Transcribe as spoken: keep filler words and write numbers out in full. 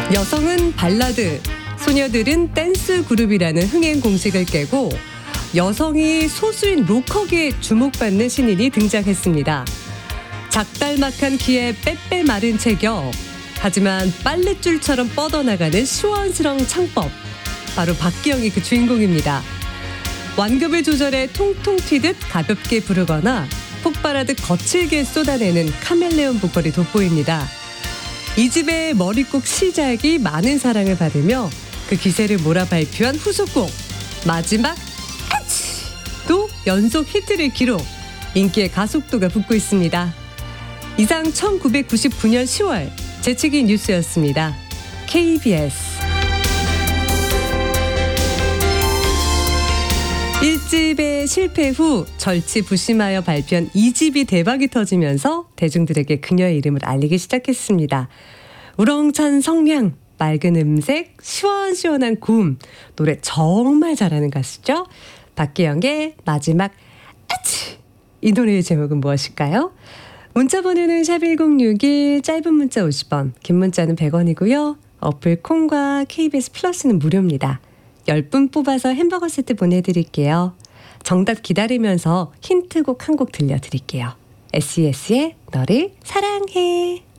여성은 발라드, 소녀들은 댄스 그룹이라는 흥행 공식을 깨고 여성이 소수인 로커계에 주목받는 신인이 등장했습니다. 작달막한 키에 빼빼 마른 체격, 하지만 빨랫줄처럼 뻗어나가는 시원스러운 창법, 바로 박기영이 그 주인공입니다. 완급을 조절해 통통 튀듯 가볍게 부르거나 폭발하듯 거칠게 쏟아내는 카멜레온 보컬이 돋보입니다. 이 집의 머릿곡 시작이 많은 사랑을 받으며 그 기세를 몰아 발표한 후속곡 마지막 아치도 연속 히트를 기록, 인기의 가속도가 붙고 있습니다. 이상 천구백구십구 년 시월 재치기 뉴스였습니다. 케이비에스 일 집의 실패 후 절치부심하여 발표한 이 집이 대박이 터지면서 대중들에게 그녀의 이름을 알리기 시작했습니다. 우렁찬 성량, 맑은 음색, 시원시원한 고음, 노래 정말 잘하는 가수죠. 박기영의 마지막 아치. 이 노래의 제목은 무엇일까요? 문자 번호는 샵 일공육일, 짧은 문자 오십 원, 긴 문자는 백 원이고요. 어플 콩과 케이비에스 플러스는 무료입니다. 십 분 뽑아서 햄버거 세트 보내드릴게요. 정답 기다리면서 힌트곡 한 곡 들려드릴게요. 에스이에스의 너를 사랑해.